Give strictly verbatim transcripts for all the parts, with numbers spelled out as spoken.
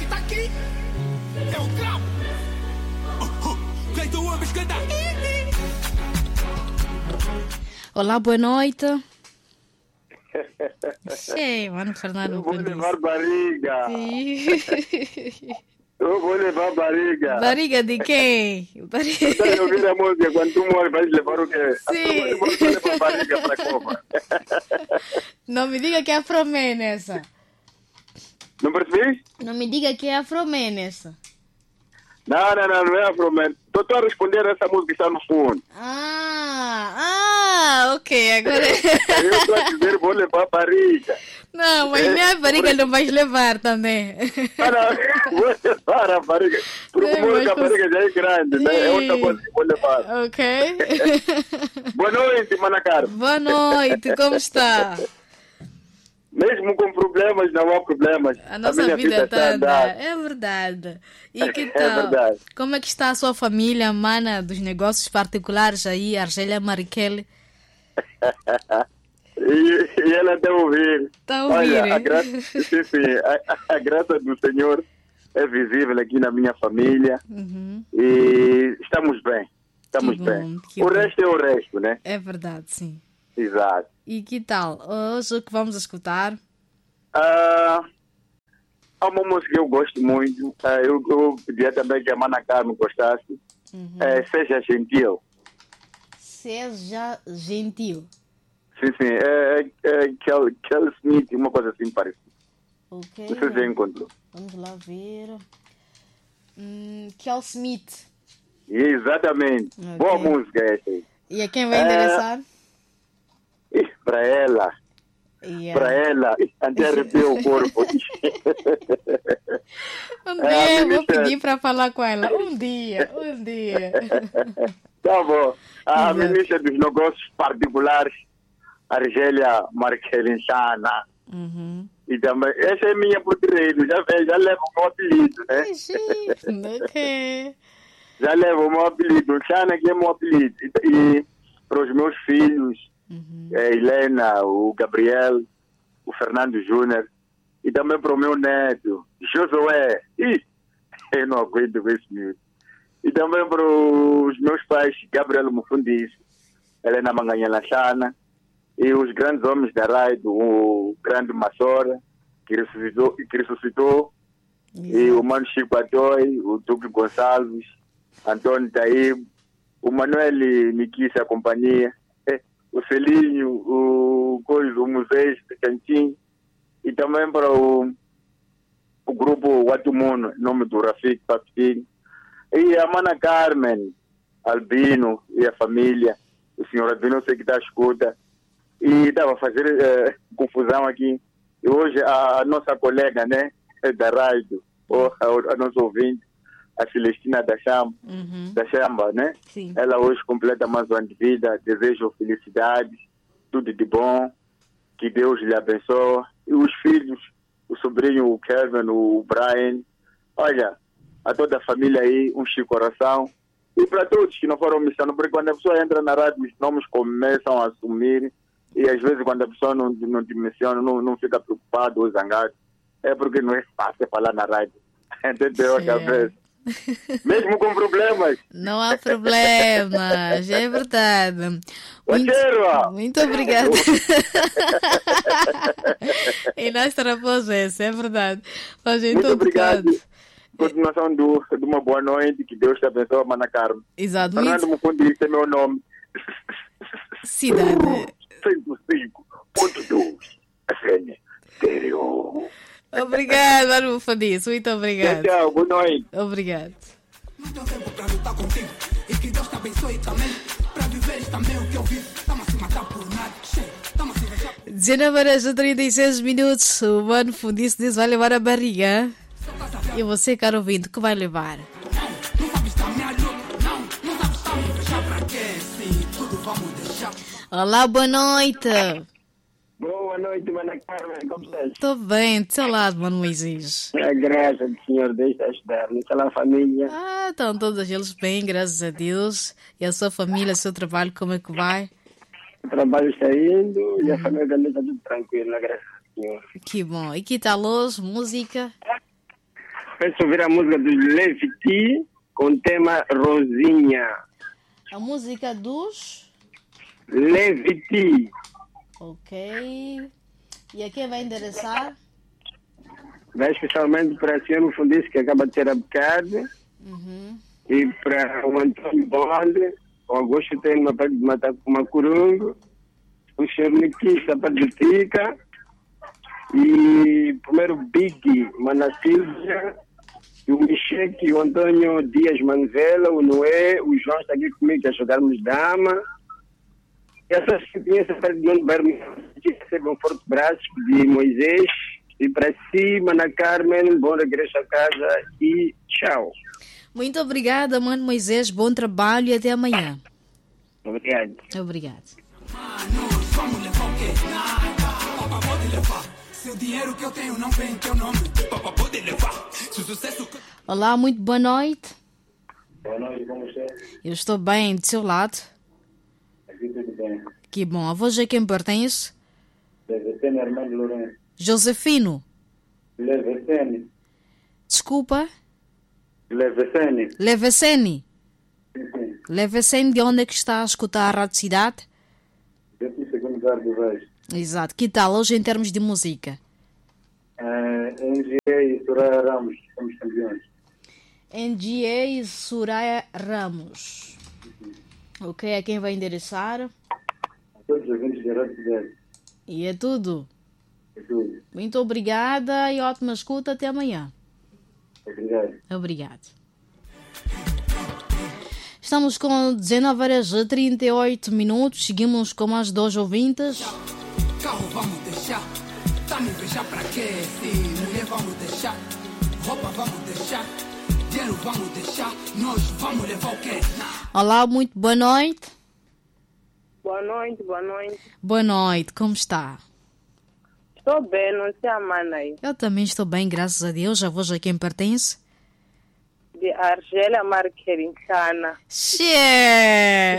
está aqui é o trap. Quem tu ouves cantar? Olá, boa noite. Sei, mano, Fernando. Eu vou levar barriga. Sim. Eu vou levar barriga. Barriga de quem? Barriga. Você já ouviu a música? Quando tu morre, vais levar o quê? Sim. Eu vou levar barriga para a cova. Não me diga que é Afroman essa. Não percebi? Não me diga que é Afroman essa. Não, não, não, não é Afroman. Estou a responder essa música que está no fundo. Ah, ah, ok, agora... Eu estou a dizer, vou levar barriga. Não, mas nem a barriga não vais levar também. Ah, não, vou levar a barriga. Porque Não, o música, a mas barriga já é grande, né? É outra coisa que vou levar. Ok. Boa noite, Mana Carmen. Boa noite, como está? Mesmo com problemas, não há problemas. A nossa minha vida está a está andar. é verdade. E que É tal? verdade. Como é que está a sua família, mana, dos negócios particulares aí, Argélia Marichele? E, e ela está a ouvir. Está a ouvir, Olha, a, hein? gra... sim, sim, a, a graça do Senhor é visível aqui na minha família. Uhum. E estamos bem. Estamos Que bem. bom, que O bom. resto é o resto, né? É verdade, sim. Exato. E que tal? Hoje o que vamos escutar? Ah, há uma música que eu gosto muito. Ah, eu, eu pedia também que a Mana Carmen gostasse. Uhum. É, Seja Gentil. Seja gentil. Sim, sim. É, é, é Kel, Kel Smith, uma coisa assim parecida. Ok. Não sei se já encontrou. Vamos lá ver. Hum, Kel Smith. Exatamente. Ok. Boa música essa aí. E a quem vai É. endereçar? Ih, Para ela. Yeah. Para ela. Ih, até arrepiou o corpo. Um É, dia a eu vou ministra- pedir para falar com ela. Um dia, um dia. Tá bom. A Exato. ministra dos Negócios Particulares, Argélia Marquelinchana. Uhum. E também, essa é minha portuguesa, já, já levo o meu apelido, né? Ixi, ok. Já levo o meu apelido. Chana que é meu apelido. E, e para os meus filhos, Uhum. a Helena, o Gabriel, o Fernando Júnior, e também para o meu neto, Josué. Ih, eu não aguento com esse miúdo. E também para os meus pais, Gabriel Mufundis, Helena Manganhela Chana, e os grandes homens da rádio, o grande Massora, que ressuscitou, que ressuscitou e o Mano Chico Atoy, o Duque Gonçalves, Antônio Taíbo, o Manuel Nikissa, a companhia, eh, o Celinho, o Coisa, o Museu de Cantim, e também para o, o grupo Watumuno, em nome do Rafik Papitinho, e a Mana Carmen, Albino e a família, o senhor Albino, eu sei que está à escuta, e estava a fazer eh, confusão aqui. E hoje a, a nossa colega, né, da rádio, ou a, a nossa ouvinte, a Celestina da Chamba, Uhum. da Chamba, né? Sim. Ela hoje completa mais um ano de vida, desejo felicidades, tudo de bom, que Deus lhe abençoe. E os filhos, o sobrinho, o Kevin, o Brian, olha, a toda a família aí, um chico coração. E para todos que não foram missionários, porque quando a pessoa entra na rádio, os nomes começam a assumir, e às vezes quando a pessoa não, não te menciona, não, não fica preocupado ou zangado, é porque não é fácil falar na rádio. Entendeu a Sim. cabeça? Mesmo com problemas. Não há problemas, é verdade. Muito, Ocheiro! muito obrigada. E nós trapos esse, é verdade. Mas em Muito todo obrigado. caso. Continuação do, de uma boa noite, que Deus te abençoe, Mana Carmen. Exato. Fernando Muito... Mufundi, esse é meu nome. Cidade. cento e cinco ponto dois F M Stereo. Obrigado, Mano Mufundis. Muito obrigado. Tchau, tchau, boa noite. Obrigado. Não tenho tempo para lutar contigo. E que Deus te abençoe também. Para viveres também o que eu vivo. Estamos a se matar por nada. Estamos a se deixar. dezenove horas e trinta e seis minutos. O Mano Mufundis diz vai levar a barriga. E você, caro ouvinte, que vai levar? Não sabes da minha luta. Não, não sabes da minha deixar para quê? Sim, tudo vamos deixar. Olá, boa noite. Boa noite, Mana Carmen, como estás? Estou bem, do seu lado, Mano Moisés. A graça do Senhor deixa ajudar. Naquela família. Ah, estão todos eles bem, graças a Deus. E a sua família, o seu trabalho, como é que vai? O trabalho está indo e a família também está tudo tranquilo, na graça do Senhor. Que bom. E que tal hoje? Música? peço ouvir a música dos Leviti com o tema Rosinha. A música dos Leviti. Ok. E a quem vai endereçar? Vai especialmente para a senhora Fundice, que acaba de ter a bocado. Uhum. E para o Antônio Bonde, o Augusto tem uma parte de Matacumacurungo, o senhor Nikita para de Tica, e primeiro Big, Mana Silvia, e o Micheque, e o Antônio Dias Manvela, o Noé, o João está aqui comigo a jogarmos dama. E essas que conhecem essa parte de onde vai recebem um forte abraço de Moisés. E para si, Mana Carmen, bom regresso a casa e tchau. Muito obrigada, Mano Moisés. Bom trabalho e até amanhã. Obrigado. Obrigado. Vamos levar o quê? Nada. Papai pode levar. Seu dinheiro que eu tenho não vem em teu nome. Papai pode levar. Seu sucesso. Olá, muito boa noite. Boa noite, como você? Eu estou bem, do seu lado. Aqui tudo bem. Que bom. A voz a quem pertence? Levecene Armando Lourenço. Josefino. Levecene. Desculpa. Levecene. Levecene. Sim, sim. Levecene, de onde é que está a escutar a Rádio Cidade? Desse segundo lugar do Reis. Exato. Que tal hoje em termos de música? Uh, N G A e Soraya Ramos, somos campeões. N G A e Soraya Ramos. Ok, a quem vai endereçar? A todos os ouvintes da Rádio Cidade. E é tudo. É tudo. Muito obrigada e ótima escuta. Até amanhã. Obrigado. Obrigado. Estamos com dezenove horas e trinta e oito minutos. Seguimos com mais dois ouvintes. Carro vamos deixar. Tá me beijar pra quê? Se mulher vamos deixar. Roupa vamos deixar. Dinheiro vamos deixar. Nós vamos levar o quê? Olá, muito boa noite. Boa noite, boa noite. Boa noite, como está? Estou bem, não sei a mana aí. Eu também estou bem, graças a Deus. A voz a quem pertence? De Argélia Marquerincana. Xê!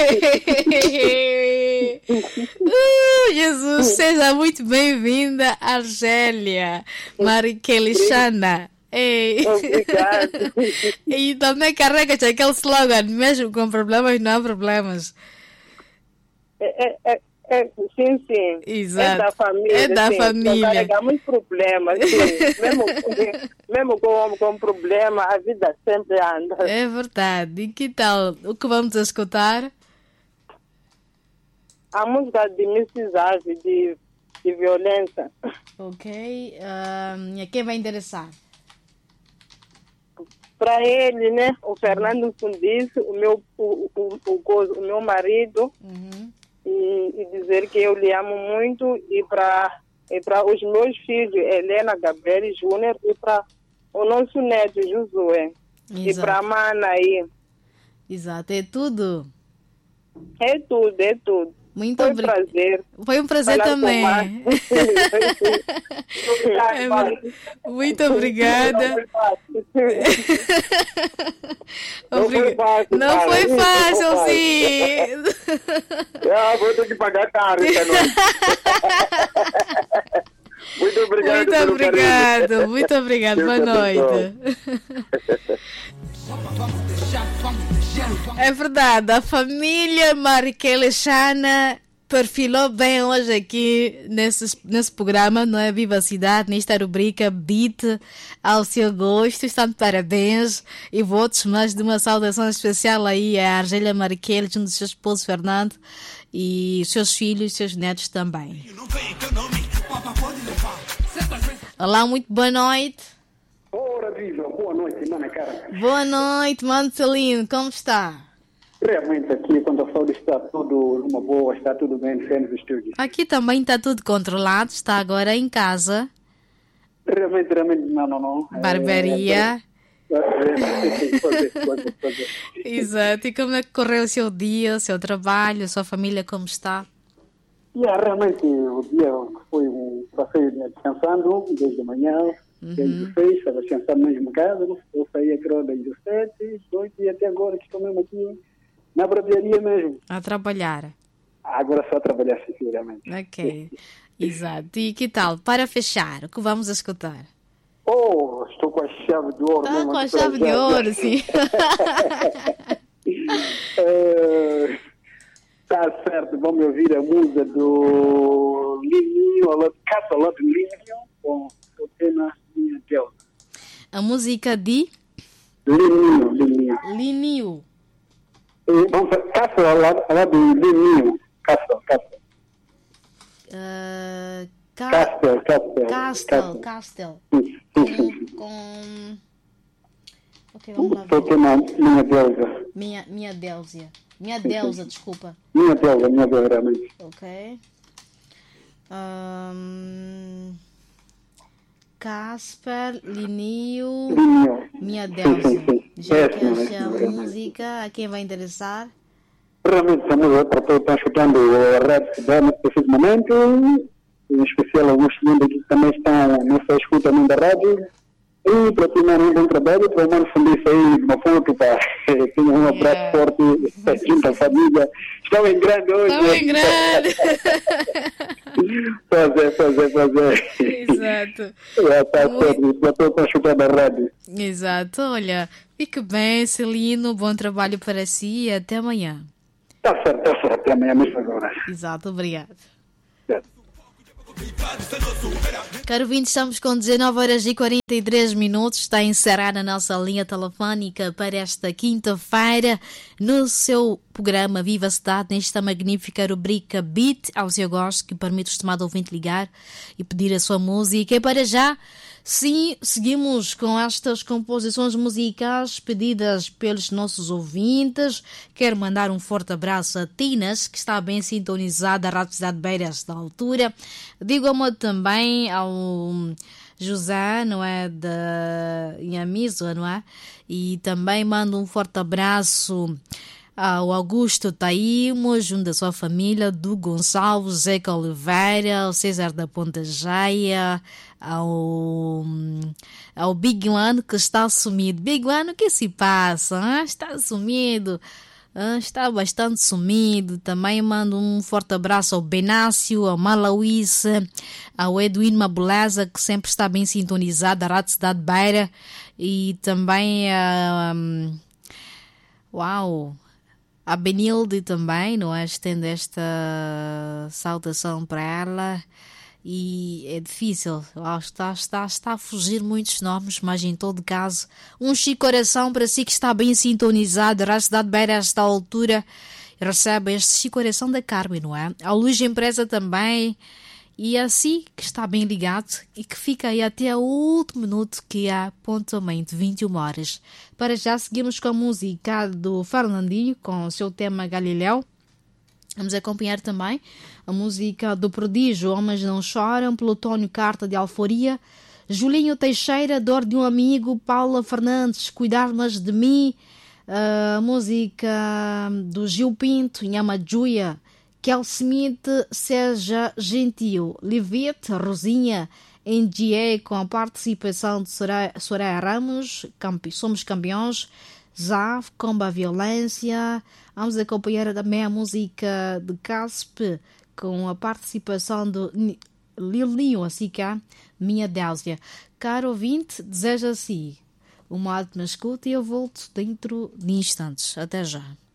uh, Jesus, seja muito bem-vinda, Argélia Marquelixana. Ei. Obrigada. E também carrega-te aquele slogan, mesmo com problemas não há problemas. É, é, é, é, sim, sim. Exato. É da família. É da sim. família. Carregamos problemas, sim. mesmo, mesmo com, com problema, a vida sempre anda. É verdade. E que tal? O que vamos escutar? A música de missus Ave, de, de violência. Ok. Um, e a quem vai interessar? Para ele, né, o Fernando Fundice, o meu, o, o, o, o meu marido, Uhum. e, e dizer que eu lhe amo muito, e para e para os meus filhos, Helena, Gabriel e Júnior, e para o nosso neto, Josué, e Exato. para a Mana aí. Exato, é tudo. É tudo, é tudo. Muito Foi um obrigada. prazer. Foi um prazer falar também. com É ver- Muito obrigada. Não foi Obrig- fácil, Não cara. foi Não fácil, foi sim. Ah, vou ter que pagar caro essa noite. Muito obrigado. Muito pelo obrigado, carinho. muito obrigado. Boa Deus noite. Roupa vamos deixar. Vamos deixar. Vamos É verdade, a família Marquelixana perfilou bem hoje aqui nesse, nesse programa, não é? Vivacidade, nesta rubrica Beat ao seu gosto. Estão de parabéns e votos, mas de uma saudação especial aí a Argélia Marquel, junto do seu esposo Fernando e seus filhos, seus netos também. não vem em teu nome. Papai pode levar. Certas vezes. Olá, muito boa noite. Ora, viva, boa noite, mana cara. Boa noite, Mano Celino, como está? Realmente aqui, quando a saúde está tudo numa boa, está tudo bem, sem os estúdios. Aqui também está tudo controlado, está agora em casa. Realmente, realmente, não, não, não. Barbearia. É, é, é, pode ser, pode ser, pode ser. Exato. E como é que correu o seu dia, o seu trabalho, a sua família, como está? Yeah, realmente, o dia foi um passeio descansando, desde a manhã, desde as seis, estava descansando mesmo em casa, eu saí aqui das sete, oito e até agora que estou mesmo aqui na barbearia mesmo. A trabalhar. Agora só trabalhar seguramente. Ok. Exato. E que tal? Para fechar, o que vamos escutar? Oh, estou com a chave de ouro. Está com a chave de ouro, sim. Está uh, certo, vamos ouvir a música do Lininho, a Caça ao Lado Lininho, com o tema Minha Deusa. A música de? Lininho, Lininho. Lininho. Vamos Caça ao Lado Lininho. Caça, Caça. Uh, ca... Castel, Castel. Castel, Castel. Com, com... Ok, vamos lá ver. O tema Minha Deusa. Minha, minha deusa. Minha deusa, desculpa. Minha Deusa, minha deusa, realmente. Ok. Um... Casper, Lininho, Lininho. Minha deusa. Sim, sim, sim. Já É, que sim, essa é, sim, música, a quem vai interessar? Realmente estamos para todos estão escutando a rádio Cidade nesse preciso momento, em especial alguns estudantes que também estão nessa escuta da rádio. E para ti, mano, um bom trabalho, para o mano fundir isso aí de uma foto, pá. Tenho um abraço Yeah. forte, junto à família. Estão em grande hoje. Estão em grande! Fazer, fazer, fazer. Exato. Já está certo, para todos estão escutando a rádio. Exato, olha, fique bem, Celino, bom trabalho para si e até amanhã. Está certo, está certo, até amanhã mesmo agora. Exato, obrigado. Certo. Caro ouvinte, estamos com dezenove horas e quarenta e três minutos. Está encerrada a nossa linha telefónica para esta quinta-feira no seu programa Viva Cidade, nesta magnífica rubrica Beat ao seu gosto, que permite o estimado ouvinte ligar e pedir a sua música. E para já, sim, seguimos com estas composições musicais pedidas pelos nossos ouvintes. Quero mandar um forte abraço a Tinas, que está bem sintonizada à Rádio Cidade de Beira a esta altura. Digo amor também ao José, não é, da Inhamiso, não é? E também mando um forte abraço ao Augusto Taimo, junto da sua família, do Gonçalves, Zeca Oliveira, ao César da Ponta Jaia, ao, ao Big One, que está sumido. Big One, o que se passa? Hein? Está sumido. Ah, está bastante sumido. Também mando um forte abraço ao Benácio, ao Malauíce, ao Edwin Mabuleza, que sempre está bem sintonizado, a Rádio Cidade de Beira, e também a... Um, uau! A Benilde também, não é? Estendo esta saudação para ela. E é difícil, está, está, está a fugir muitos nomes, mas em todo caso, um chico coração para si que está bem sintonizado, a cidade de Beira a esta altura, recebe este chico coração da Carmen, não é? Ao Luís Empresa também, e assim que está bem ligado e que fica aí até o último minuto, que é pontualmente vinte e uma horas. Para já seguimos com a música do Fernandinho, com o seu tema Galileu. Vamos acompanhar também a música do Prodígio, Homens Não Choram, Plutónio Carta de Alforia, Julinho Teixeira, Dor de um Amigo, Paula Fernandes, Cuidar-mas de Mim, a música do Gil Pinto, Nhamajuia, Kel Smith, Seja Gentil, Livete, Rosinha, N G A, com a participação de Soraya Ramos, campe, Somos Campeões, Zaf, Comba a Violência. Vamos acompanhar também a música de Caspe, com a participação do Lilinho, assim cá, Minha Deusa. Caro ouvinte, desejo assim uma ótima escuta e eu volto dentro de instantes. Até já.